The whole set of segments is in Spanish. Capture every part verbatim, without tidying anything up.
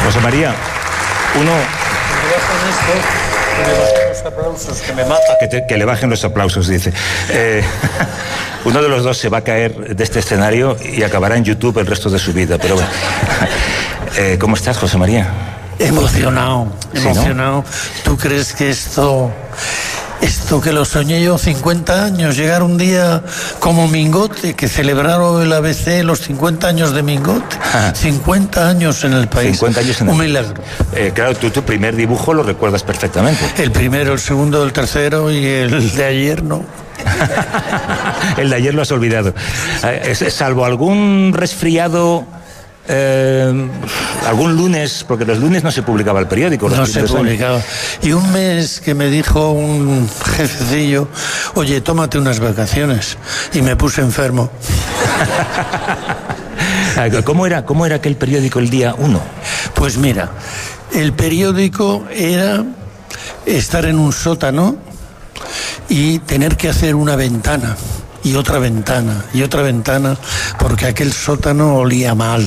José María, uno... Que le bajen los aplausos, que me mata. Que, te, que le bajen los aplausos, dice. Eh, uno de los dos se va a caer de este escenario y acabará en YouTube el resto de su vida, pero bueno. Eh, ¿Cómo estás, José María? Emocionado, emocionado. ¿Sí, no? ¿Tú crees que esto... Esto que lo soñé yo cincuenta años, llegar un día como Mingote, que celebraron el A B C los cincuenta años de Mingote, ah. cincuenta años en el país, cincuenta años en el... un milagro. Eh, claro, tú tu primer dibujo lo recuerdas perfectamente. El primero, el segundo, el tercero y el de ayer no. El de ayer lo has olvidado. Eh, salvo algún resfriado... Eh, algún lunes, porque los lunes no se publicaba el periódico. No se publicaba. Años. Y un mes que me dijo un jefecillo, oye, tómate unas vacaciones, y me puse enfermo. ¿Cómo era, cómo era aquel periódico el día uno? Pues mira, el periódico era estar en un sótano y tener que hacer una ventana y otra ventana y otra ventana, porque aquel sótano olía mal,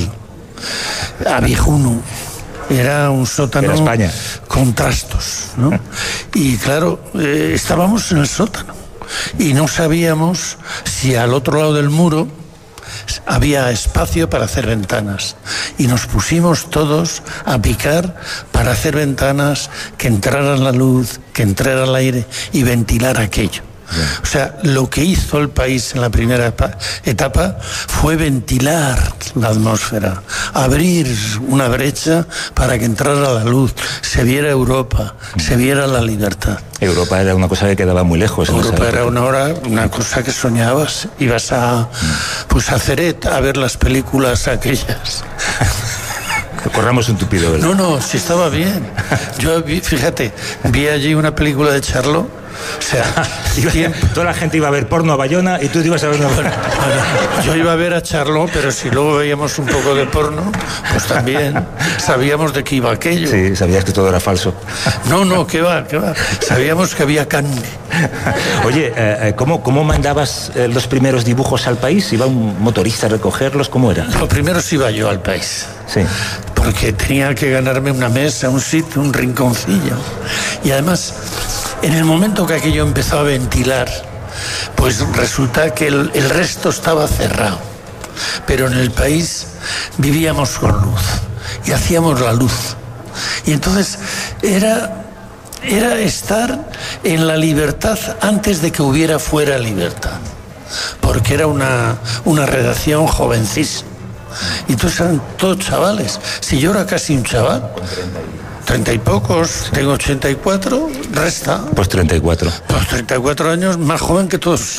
a viejuno. Era un sótano era España. Con trastos, ¿no? Y claro, eh, estábamos en el sótano y no sabíamos si al otro lado del muro había espacio para hacer ventanas, y nos pusimos todos a picar para hacer ventanas, que entrara la luz, que entrara el aire y ventilar aquello. Bien. O sea, lo que hizo el país en la primera etapa fue ventilar la atmósfera, abrir una brecha para que entrara la luz, se viera Europa, mm. se viera la libertad. Europa era una cosa que quedaba muy lejos. Europa era una hora, una cosa que soñabas. Ibas a, pues a Ceret a ver las películas aquellas. Corramos un tupido, ¿verdad? No, no, sí estaba bien. Yo, vi, fíjate, vi allí una película de Charlot. O sea, iba, toda la gente iba a ver porno a Bayona y tú te ibas a ver una... Bueno, yo iba a ver a Charlot, pero si luego veíamos un poco de porno, pues también sabíamos de qué iba aquello. Sí, sabías que todo era falso. No, no, qué va, qué va. Sabíamos que había carne. Oye, eh, ¿cómo, ¿cómo mandabas eh, los primeros dibujos al país? ¿Iba un motorista a recogerlos? ¿Cómo era? Lo primero sí iba yo al país. Sí. Porque tenía que ganarme una mesa, un sitio, un rinconcillo. Y además, en el momento que aquello empezó a ventilar, pues resulta que el, el resto estaba cerrado. Pero en el país vivíamos con luz y hacíamos la luz. Y entonces era, era estar en la libertad antes de que hubiera fuera libertad. Porque era una, una redacción jovencísima. Y entonces eran todos chavales. Si yo era casi un chaval, treinta y pocos, sí. Tengo ochenta y cuatro, resta. Pues treinta y cuatro. Pues treinta y cuatro años, más joven que todos.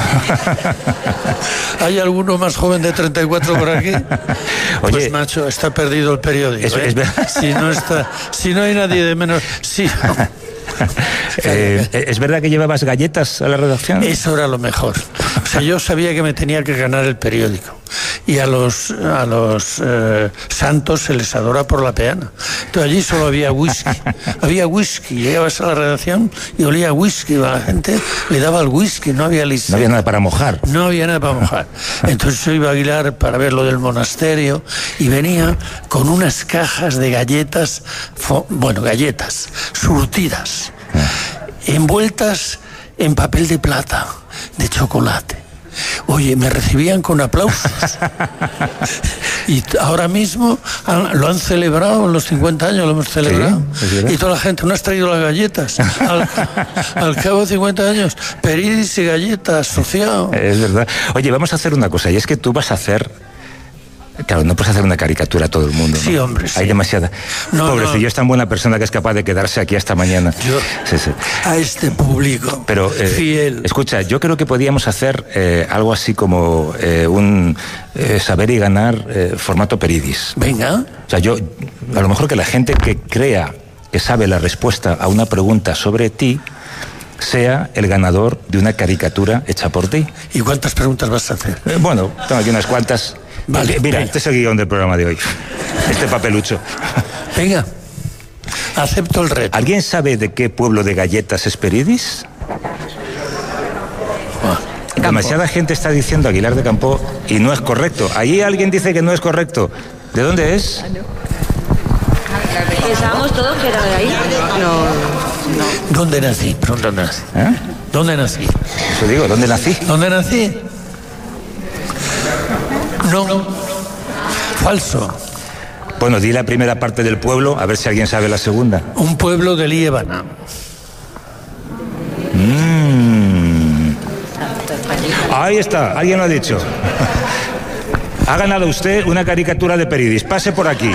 ¿Hay alguno más joven de treinta y cuatro por aquí? Oye, pues macho, está perdido el periódico. Es, ¿eh? es verdad. Si no está, si no hay nadie de menos, sí. eh, ¿Es verdad que llevabas galletas a la redacción? Eso era lo mejor. O sea, yo sabía que me tenía que ganar el periódico. Y a los, a los eh, santos se les adora por la peana. Entonces allí solo había whisky. Había whisky. Llegabas a la redacción y olía whisky. A la gente le daba el whisky, no había listas. No había nada para mojar. No había nada para mojar. Entonces yo iba a Aguilar para ver lo del monasterio y venía con unas cajas de galletas, bueno, galletas surtidas, envueltas en papel de plata, de chocolate. Oye, me recibían con aplausos. Y ahora mismo han, lo han celebrado, los cincuenta años lo hemos celebrado. Sí, y toda la gente, ¿no has traído las galletas? Al, al cabo de cincuenta años, Peridis y galletas, asociado. Es verdad. Oye, vamos a hacer una cosa, y es que tú vas a hacer... Claro, no puedes hacer una caricatura a todo el mundo, ¿no? Sí, hombre, sí. Hay demasiada... No, Pobrecillo, no. Es tan buena persona que es capaz de quedarse aquí hasta mañana. Yo, sí, sí. a este público Pero, eh, fiel. Escucha, yo creo que podíamos hacer eh, algo así como eh, un eh, saber y ganar eh, formato Peridis. Venga. O sea, yo, a lo mejor que la gente que crea que sabe la respuesta a una pregunta sobre ti sea el ganador de una caricatura hecha por ti. ¿Y cuántas preguntas vas a hacer? Eh, bueno, tengo aquí unas cuantas. Vale, mira, venga. Este es el guión del programa de hoy. Este papelucho. Venga, acepto el reto. ¿Alguien sabe de qué pueblo de galletas es Peridis? Oh, demasiada gente está diciendo Aguilar de Campoo y no es correcto. Ahí alguien dice que no es correcto. ¿De dónde es? Pensábamos todos que era de ahí. No, no. ¿Dónde nací? Pronto nací. ¿Eh? ¿Dónde nací? Eso digo, ¿dónde nací? ¿Dónde nací? No. Falso. Bueno, di la primera parte del pueblo, a ver si alguien sabe la segunda. Un pueblo de Líbana. Mm. Ahí está, alguien lo ha dicho. Ha ganado usted una caricatura de Peridis. Pase por aquí.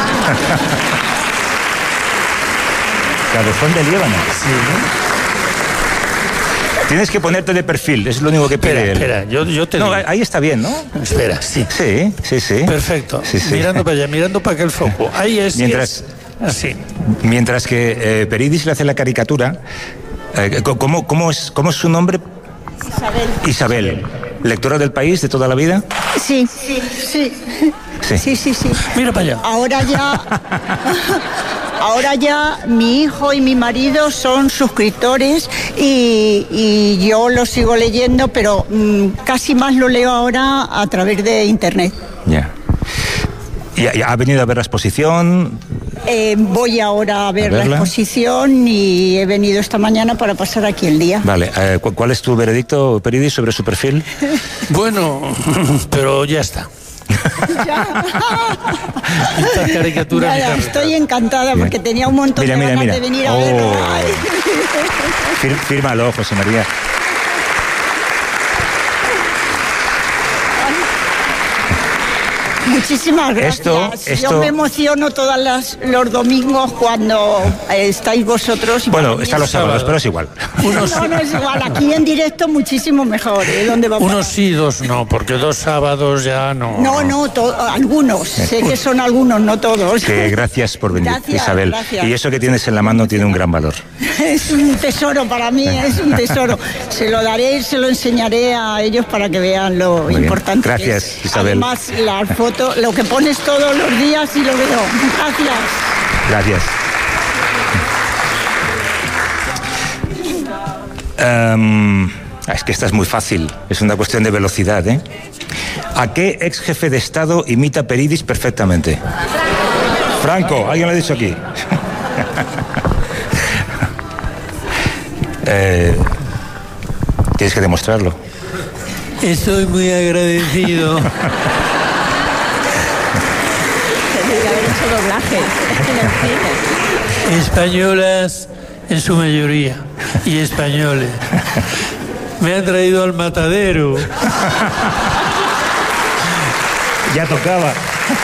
Cabezón de Líbana. Sí, ¿no? Tienes que ponerte de perfil, es lo único que pide él. Espera, yo, yo te No, digo. ahí está bien, ¿no? Espera, sí. Sí, sí, sí. Perfecto. Sí, sí. Mirando para allá, mirando para aquel foco. Ahí es. Mientras- es. Así. Mientras que eh, Peridis le hace la caricatura, eh, ¿cómo, cómo, es, ¿cómo es su nombre? Isabel. Isabel. ¿Lectora del País de toda la vida? Sí, sí, sí. Sí. Sí, sí, sí. Mira para allá. Ahora ya, ahora ya mi hijo y mi marido son suscriptores y, y yo lo sigo leyendo, pero mm, casi más lo leo ahora a través de internet. Ya. ¿Y ha- ha venido a ver la exposición? Eh, voy ahora a ver ¿A la verla? exposición y he venido esta mañana para pasar aquí el día. Vale. eh, ¿cu- ¿Cuál es tu veredicto, Peridis, sobre su perfil? Bueno, pero ya está. Ya. Estas caricaturas Ya, ya, ni tan estoy retrato. encantada porque Bien. tenía un montón Mira, de mira, ganas mira. de venir a Oh. verlo. Ay. Fir- Fírmalo, José María. Muchísimas gracias. Esto- esto- Yo me emociono todos los domingos cuando eh, estáis vosotros. y Bueno, para mí están los es- sábados, pero es igual. Unos sí, No, no es igual. Aquí en directo muchísimo mejor. ¿eh? ¿Dónde vamos? unos sí, dos no, porque dos sábados ya no. No, no, to- algunos. Sé que son algunos, no todos. Que gracias por venir, Gracias, Isabel. gracias. Y eso que tienes en la mano tiene un gran valor. Es un tesoro para mí, es un tesoro. Se lo daré y se lo enseñaré a ellos para que vean lo bien. importante. que Gracias, es. Isabel. Además, las fotos, lo que pones todos los días y lo veo. Gracias. Gracias. Em, es que esta es muy fácil, es una cuestión de velocidad, ¿eh? ¿A qué ex jefe de Estado imita Peridis perfectamente? Franco, alguien lo ha dicho aquí. Eh, tienes que demostrarlo. Estoy muy agradecido. Tendría que haber hecho doblaje en el cine. Españolas en su mayoría y españoles. Me han traído al matadero. Ya tocaba.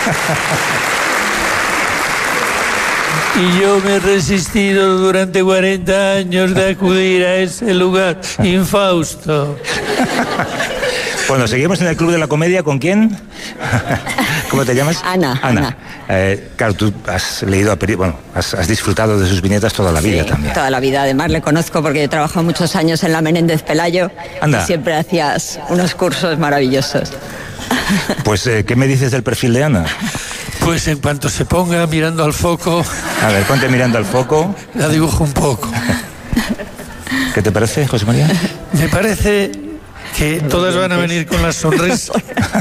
Y yo me he resistido durante cuarenta años de acudir a ese lugar infausto. Bueno, seguimos en el Club de la Comedia. ¿Con quién? ¿Cómo te llamas? Ana, Ana. Ana. Eh, claro, tú has leído, a Peri- bueno, has, has disfrutado de sus viñetas toda la vida Sí, también. toda la vida. Además le conozco porque he trabajado muchos años en la Menéndez Pelayo. Anda. Y siempre hacías unos cursos maravillosos. Pues, eh, ¿qué me dices del perfil de Ana? Pues en cuanto se ponga mirando al foco, A ver, ponte mirando al foco. la dibujo un poco. ¿Qué te parece, José María? Me parece que todas van a venir con la sonrisa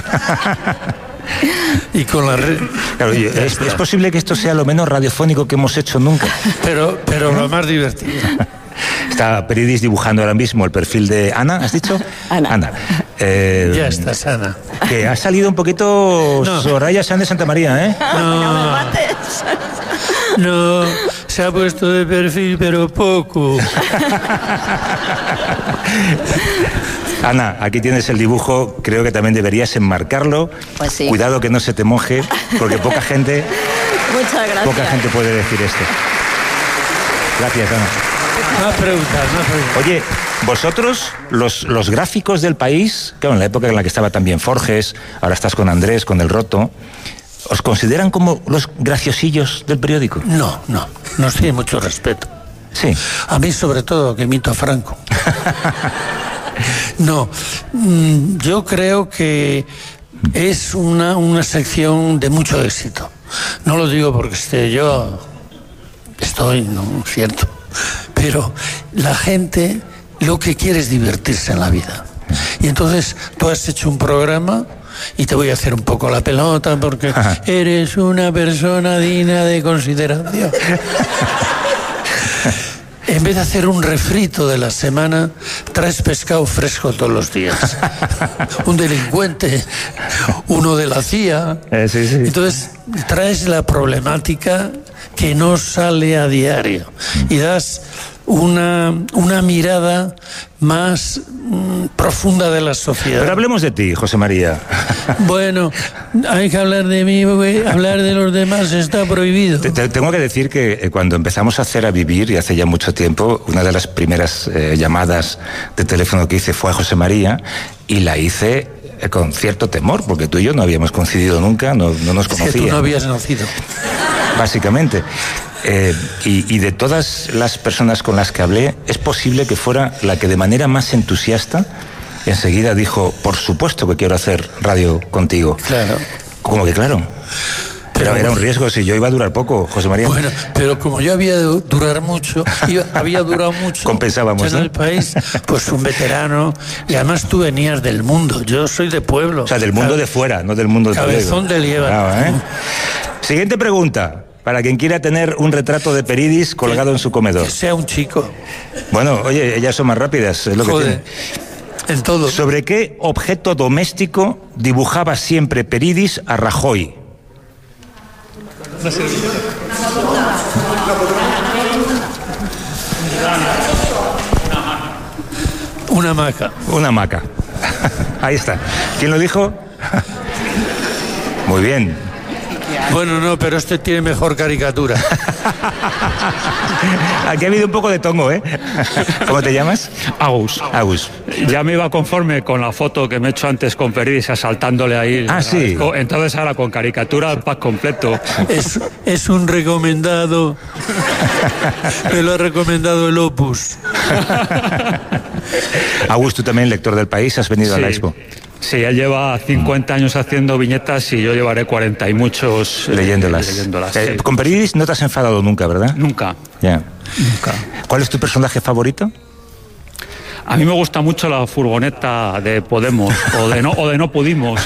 y con la red. Claro, oye, es, es posible que esto sea lo menos radiofónico que hemos hecho nunca. Pero, pero lo más divertido. Está Peridis dibujando ahora mismo el perfil de Ana, ¿has dicho? Ana. Eh, Ya está sana. Que ha salido un poquito No. Soraya Sánchez de Santa María, ¿eh? No, no, se ha puesto de perfil, pero poco. Ana, aquí tienes el dibujo, creo que también deberías enmarcarlo. Pues sí. Cuidado que no se te moje, porque poca gente, Muchas gracias. poca gente puede decir esto. Gracias, Ana. Más preguntas, más preguntas. Oye, vosotros, los, los gráficos del País, claro, en la época en la que estaba también Forges, ahora estás con Andrés, con El Roto, ¿os consideran como los graciosillos del periódico? No, no, nos tiene mucho respeto. Sí. A mí sobre todo, que imito a Franco. No, mm, yo creo que es una, una sección de mucho éxito. No lo digo porque esté yo, estoy, ¿no? Cierto. Pero la gente lo que quiere es divertirse en la vida. Y entonces tú has hecho un programa y te voy a hacer un poco la pelota porque Ajá. eres una persona digna de consideración. En vez de hacer un refrito de la semana, traes pescado fresco todos los días. Un delincuente, uno de la C I A. Eh, sí, sí. Entonces, traes la problemática que no sale a diario y das una, una mirada más mm, profunda de la sociedad. Pero hablemos de ti, José María. Bueno, hay que hablar de mí, porque hablar de los demás está prohibido. Te, te, tengo que decir que cuando empezamos a hacer A Vivir, y hace ya mucho tiempo, una de las primeras eh, llamadas de teléfono que hice fue a José María, y la hice eh, con cierto temor, porque tú y yo no habíamos coincidido nunca, no, no nos conocíamos. Es que tú no habías nacido. Básicamente. Eh, y, y de todas las personas con las que hablé, es posible que fuera la que de manera más entusiasta enseguida dijo, por supuesto que quiero hacer radio contigo. Claro. Como que claro. Pero, pero era un riesgo, si yo iba a durar poco, José María. Bueno, pero como yo había de durar mucho, iba, había durado mucho. Compensábamos, en ¿no? el país, pues un veterano. Y además tú venías del mundo, yo soy de pueblo. O sea, del mundo Cabe, de fuera, no del mundo de Cabezón de Líbano. Claro, ¿eh? Siguiente pregunta. Para quien quiera tener un retrato de Peridis colgado que, en su comedor. Que sea un chico. Bueno, oye, ellas son más rápidas, es lo Joder, que tienen. En todo. ¿Sobre qué objeto doméstico dibujaba siempre Peridis a Rajoy? Una hamaca. Una hamaca. Ahí está. ¿Quién lo dijo? Muy bien. Bueno, no, pero este tiene mejor caricatura. Aquí ha habido un poco de tongo, ¿eh? ¿Cómo te llamas? Agus. Agus. Ya me iba conforme con la foto que me he hecho antes con Peridis asaltándole ahí. Ah, sí. Entonces ahora con caricatura el pack completo. Es, es un recomendado. Me lo ha recomendado el Opus. Agus, tú también, lector del País, has venido sí. a la Expo. Sí, él lleva cincuenta años haciendo viñetas y yo llevaré cuarenta y muchos eh, leyéndolas. leyéndolas eh, sí. Con Peridis no te has enfadado nunca, ¿verdad? Nunca. Ya. Nunca. ¿Cuál es tu personaje favorito? A mí me gusta mucho la furgoneta de Podemos o de no, o de no pudimos.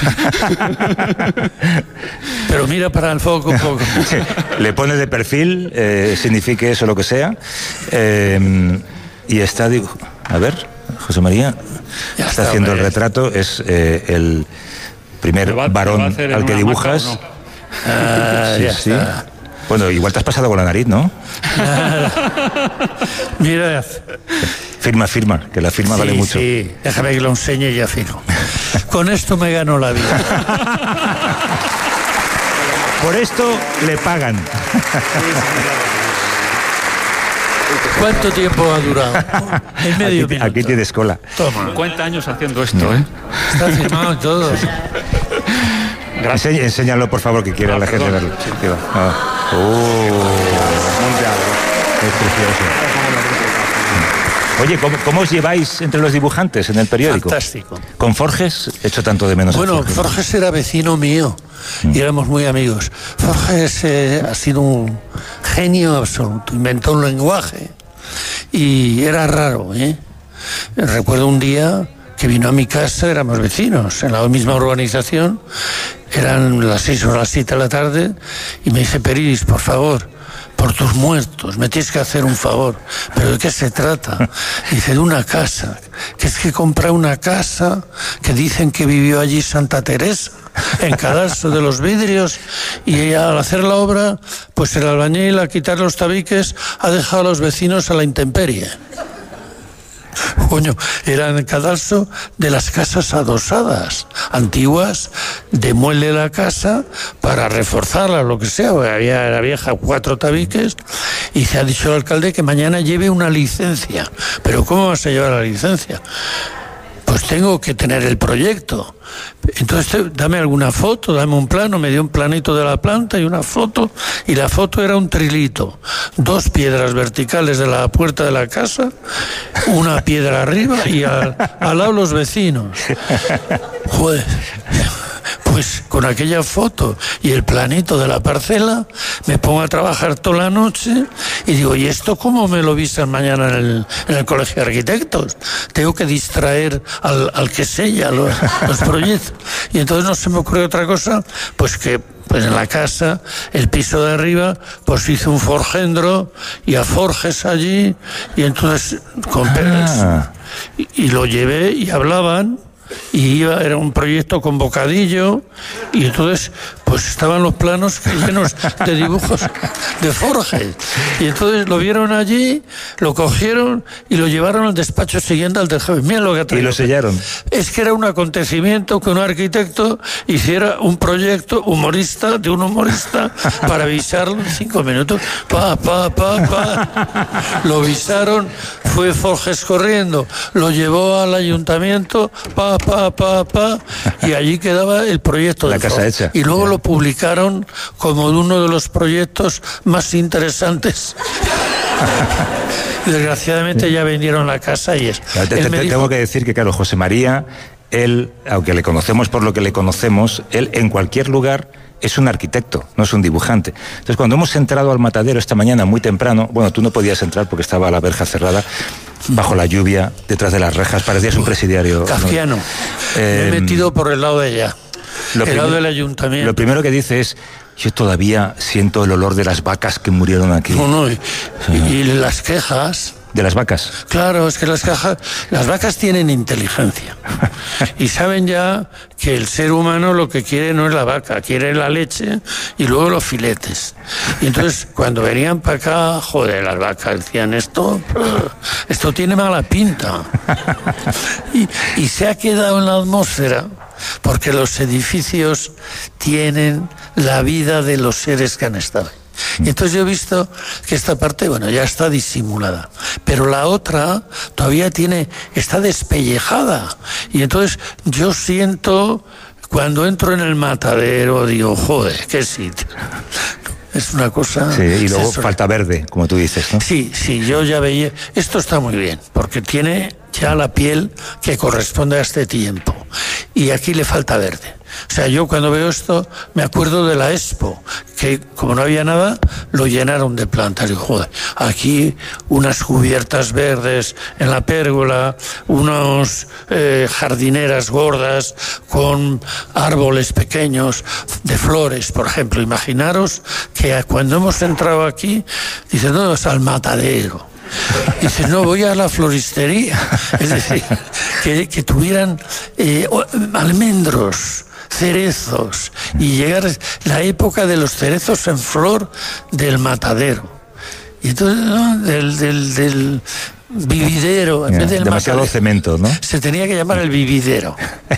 Pero mira para el foco un poco. Le pones de perfil, eh, signifique eso lo que sea. Eh, y está, digo, a ver, José María ya está, está haciendo hombre. el retrato, es eh, el primer va, varón al que dibujas. No? Ah, sí, ya sí. está. Bueno, igual te has pasado con la nariz, ¿no? Mira. Firma, firma, que la firma sí, vale mucho. Sí, déjame que lo enseñe y ya firmo. Con esto me ganó la vida. Por esto le pagan. ¿Cuánto tiempo ha durado? En medio aquí, minuto. aquí tienes cola. Toma. cincuenta años haciendo esto, ¿eh? Está firmado todo. Enseñ, enséñalo, por favor, que quiera ah, la gente perdón. verlo. Sí, ah. Oh, es precioso. Oye, ¿cómo, ¿cómo os lleváis entre los dibujantes en el periódico? Fantástico. ¿Con Forges? He hecho tanto de menos. Bueno, a Forges. Forges era vecino mío y éramos muy amigos. Forges eh, ha sido un genio absoluto. Inventó un lenguaje y era raro, ¿eh? Recuerdo un día que vino a mi casa, éramos vecinos, en la misma urbanización, eran las seis o las siete de la tarde, y me dice, Peridis, por favor, por tus muertos, me tienes que hacer un favor. ¿Pero de qué se trata? Dice, de una casa, que es que compra una casa, que dicen que vivió allí Santa Teresa, en Cadalso de los Vidrios, y al hacer la obra, pues el albañil, al quitar los tabiques, ha dejado a los vecinos a la intemperie. Coño, eran en Cadalso de las casas adosadas, antiguas, demuele la casa para reforzarla, lo que sea, había la vieja cuatro tabiques, y se ha dicho el alcalde que mañana lleve una licencia. ¿Pero cómo vas a llevar la licencia? Pues tengo que tener el proyecto. Entonces, dame alguna foto, dame un plano. Me dio un planito de la planta y una foto, y la foto era un trilito, dos piedras verticales de la puerta de la casa, una piedra arriba y al, al lado los vecinos. Joder, Pues con aquella foto y el planito de la parcela me pongo a trabajar toda la noche y digo, ¿y esto cómo me lo visan mañana en el, en el Colegio de Arquitectos? Tengo que distraer al, al que sella los, los proyectos. Y entonces no se me ocurre otra cosa, pues que pues en la casa, el piso de arriba, pues hice un forjendro y a forjes allí, y entonces con Ah. y, y lo llevé y hablaban. Y iba, era un proyecto con bocadillo, y entonces pues estaban los planos llenos de dibujos de Forges, y entonces lo vieron allí, lo cogieron y lo llevaron al despacho siguiente al del jefe. Mira lo que ha traído. Y lo sellaron. Es que era un acontecimiento que un arquitecto hiciera un proyecto humorista de un humorista para visarlo en cinco minutos. Pa, pa, pa, pa. Lo visaron, fue Forges corriendo, lo llevó al ayuntamiento, pa, pa, pa, pa, y allí quedaba el proyecto La de casa Forges. hecha. Y luego Ya. lo publicaron como uno de los proyectos más interesantes. Desgraciadamente ya vendieron la casa y es. Te, te- Él me te dijo- tengo que decir que, claro, José María, él, aunque le conocemos por lo que le conocemos, él en cualquier lugar es un arquitecto, no es un dibujante. Entonces, cuando hemos entrado al matadero esta mañana muy temprano, bueno, tú no podías entrar porque estaba la verja cerrada, bajo la lluvia, detrás de las rejas, parecías un presidiario. Kafkiano. Eh, Me he metido por el lado de ella. Lo el lado primer- del ayuntamiento. Lo primero que dice es, yo todavía siento el olor de las vacas que murieron aquí. No, no, y, y las quejas. De las vacas. Claro, es que las cajas, las vacas tienen inteligencia y saben ya que el ser humano lo que quiere no es la vaca, quiere la leche y luego los filetes. Y entonces cuando venían para acá, joder, las vacas decían esto, esto tiene mala pinta. Y, y se ha quedado en la atmósfera porque los edificios tienen la vida de los seres que han estado. Y entonces yo he visto que esta parte, bueno, ya está disimulada, pero la otra todavía tiene, está despellejada. Y entonces yo siento, cuando entro en el matadero, digo, joder, qué sitio. Es una cosa... Sí, y luego eso- falta verde, como tú dices, ¿no? Sí, sí, yo ya veía, esto está muy bien, porque tiene ya la piel que corresponde a este tiempo. Y aquí le falta verde. O sea, yo cuando veo esto me acuerdo de la Expo, que como no había nada, lo llenaron de plantas. Y joder, aquí unas cubiertas verdes en la pérgola, unas eh, jardineras gordas con árboles pequeños de flores, por ejemplo. Imaginaros que cuando hemos entrado aquí, dicen, no, es al matadero. Dice, no, voy a la floristería. Es decir, que, que tuvieran eh, almendros, cerezos, y llegar la época de los cerezos en flor del matadero. Y entonces, ¿no? del, del, del vividero, en Ya, vez del demasiado matadero, cemento, ¿no? se tenía que llamar el vividero.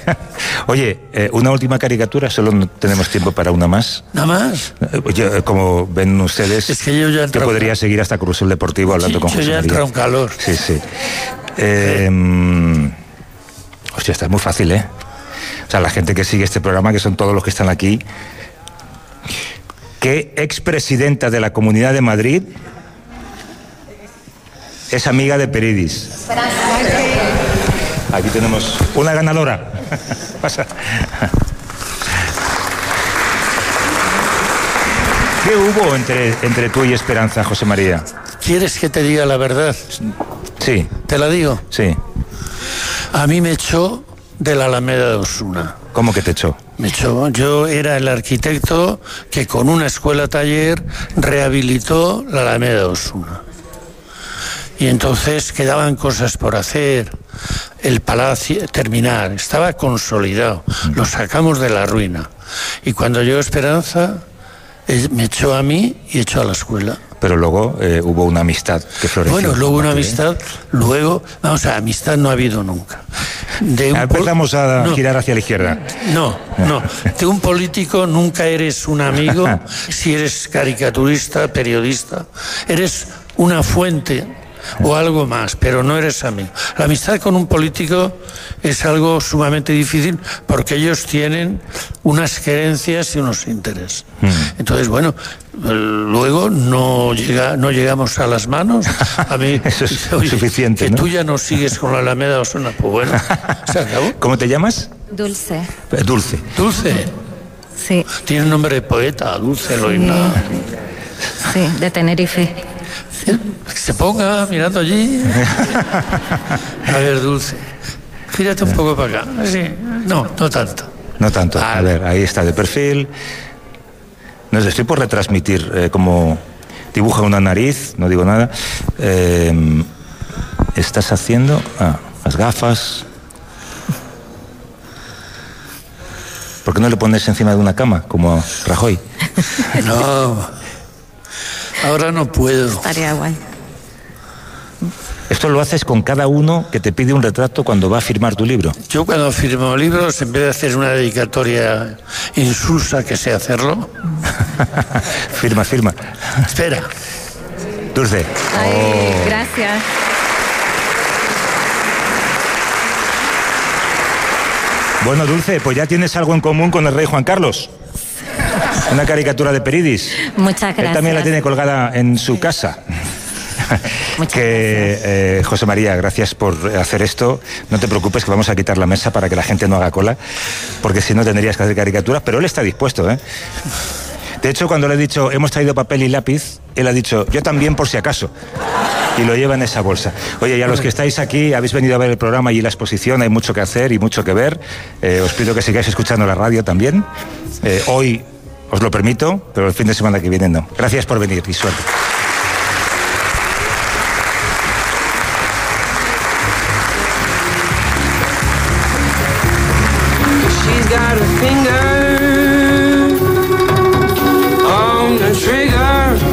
Oye, eh, una última caricatura, solo no tenemos tiempo para una más. Nada más. Eh, yo, eh, como ven ustedes, Es que yo ya he entrado- podría seguir hasta Cruzul Deportivo hablando Sí, con yo José ya he María. entrado en calor. Sí, sí. Eh, mm, hostia, está muy fácil, ¿eh? O sea, la gente que sigue este programa, que son todos los que están aquí. ¿Qué expresidenta de la Comunidad de Madrid es amiga de Peridis? Aquí tenemos una ganadora. Pasa. ¿Qué hubo entre, entre tú y Esperanza, José María? ¿Quieres que te diga la verdad? Sí, Te la digo. sí. A mí me echó de la Alameda de Osuna. ¿Cómo que te echó? Me echó. Yo era el arquitecto que con una escuela taller rehabilitó la Alameda de Osuna. Y entonces quedaban cosas por hacer. El palacio, terminar, estaba consolidado. Lo sacamos de la ruina. Y cuando llegó Esperanza, él me echó a mí y echó a la escuela. Pero luego eh, hubo una amistad que floreció. Bueno, luego una ¿Eh? amistad, luego, vamos a amistad no ha habido nunca. De un pol- Empezamos a no, girar hacia la izquierda. No, no. De un político nunca eres un amigo si eres caricaturista, periodista. Eres una fuente o algo más, pero no eres amigo. La amistad con un político es algo sumamente difícil porque ellos tienen unas creencias y unos intereses. Entonces, bueno, luego no llega, no llegamos a las manos. A mí, Eso es oye, suficiente, que ¿no? tú ya no sigues con la Alameda Osuna, pues bueno, se acabó. ¿Cómo te llamas? Dulce. Eh, Dulce. Dulce. Sí. Tiene un nombre de poeta, Dulce Loina. Sí, de Tenerife. Que se ponga mirando allí. A ver, Dulce, gírate un poco para acá. Sí. No, no tanto. No tanto. Vale. A ver, ahí está de perfil. No sé, estoy por retransmitir eh, cómo dibuja una nariz, no digo nada. Eh, estás haciendo... Ah, las gafas. ¿Por qué no le pones encima de una cama, como Rajoy? No, ahora no puedo. Estaría guay. Esto lo haces con cada uno que te pide un retrato cuando va a firmar tu libro. Yo cuando firmo libros, en vez de hacer una dedicatoria insulsa, que sé hacerlo. Firma, firma. Espera. Dulce. Ay, Oh. gracias. Bueno, Dulce, pues ya tienes algo en común con el rey Juan Carlos. Una caricatura de Peridis. Muchas gracias. Él también la tiene colgada en su casa. Muchas que eh, José María, gracias por hacer esto. No te preocupes que vamos a quitar la mesa para que la gente no haga cola, porque si no tendrías que hacer caricaturas, pero él está dispuesto, ¿eh? De hecho, cuando le he dicho hemos traído papel y lápiz, él ha dicho yo también por si acaso, y lo lleva en esa bolsa. Oye, y a los que estáis aquí, habéis venido a ver el programa y la exposición, hay mucho que hacer y mucho que ver. Eh, os pido que sigáis escuchando la radio también. Eh, hoy os lo permito, pero el fin de semana que viene no. Gracias por venir y suerte.